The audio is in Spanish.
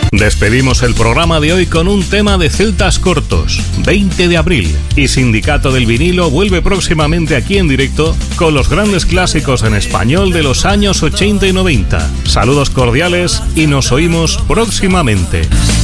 Despedimos el programa de hoy con un tema de Celtas Cortos, 20 de abril, y Sindicato del Vinilo vuelve próximamente aquí en directo con los grandes clásicos en español de los años 80 y 90. Saludos cordiales y nos oímos próximamente.